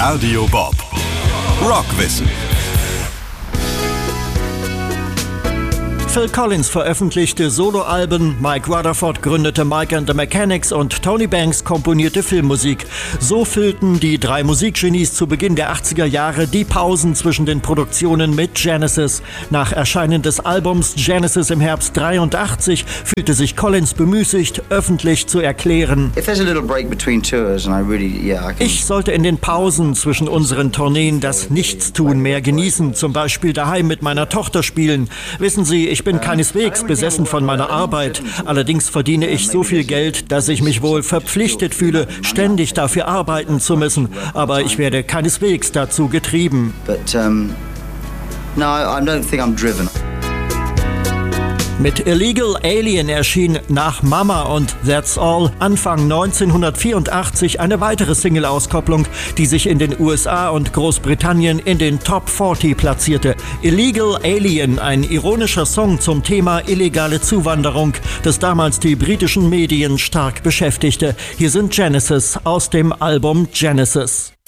Radio Bob. Rockwissen. Phil Collins veröffentlichte Soloalben, Mike Rutherford gründete Mike and the Mechanics und Tony Banks komponierte Filmmusik. So füllten die drei Musikgenies zu Beginn der 80er Jahre die Pausen zwischen den Produktionen mit Genesis. Nach Erscheinen des Albums Genesis im Herbst 83 fühlte sich Collins bemüßigt, öffentlich zu erklären: Ich sollte in den Pausen zwischen unseren Tourneen das Nichtstun mehr genießen, zum Beispiel daheim mit meiner Tochter spielen. Wissen Sie, ich bin keineswegs besessen von meiner Arbeit. Allerdings verdiene ich so viel Geld, dass ich mich wohl verpflichtet fühle, ständig dafür arbeiten zu müssen. Aber ich werde keineswegs dazu getrieben. No, I don't think I'm driven. Mit Illegal Alien erschien nach Mama und That's All Anfang 1984 eine weitere Single-Auskopplung, die sich in den USA und Großbritannien in den Top 40 platzierte. Illegal Alien, ein ironischer Song zum Thema illegale Zuwanderung, das damals die britischen Medien stark beschäftigte. Hier sind Genesis aus dem Album Genesis.